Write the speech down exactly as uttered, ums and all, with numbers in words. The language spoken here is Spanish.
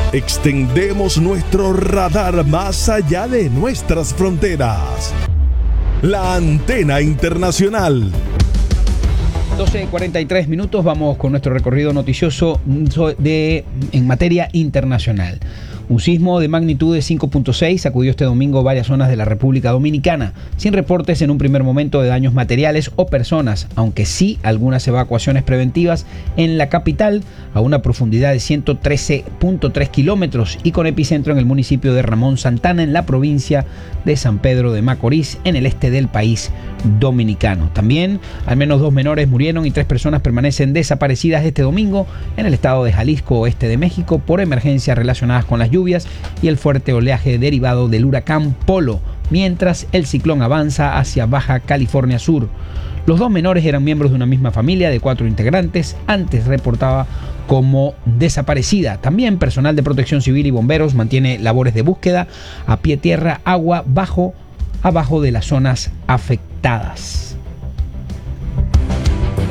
Extendemos nuestro radar más allá de nuestras fronteras. La Antena Internacional. doce cuarenta y tres minutos, vamos con nuestro recorrido noticioso de, en materia internacional. Un sismo de magnitud de cinco punto seis sacudió este domingo varias zonas de la República Dominicana, sin reportes en un primer momento de daños materiales o personas, aunque sí algunas evacuaciones preventivas en la capital a una profundidad de ciento trece punto tres kilómetros y con epicentro en el municipio de Ramón Santana, en la provincia de San Pedro de Macorís, en el este del país dominicano. También al menos dos menores murieron y tres personas permanecen desaparecidas este domingo en el estado de Jalisco, oeste de México, por emergencias relacionadas con las lluvias y el fuerte oleaje derivado del huracán Polo, mientras el ciclón avanza hacia Baja California Sur. Los dos menores eran miembros de una misma familia de cuatro integrantes, antes reportada como desaparecida. También personal de protección civil y bomberos mantiene labores de búsqueda a pie tierra, agua bajo, abajo de las zonas afectadas.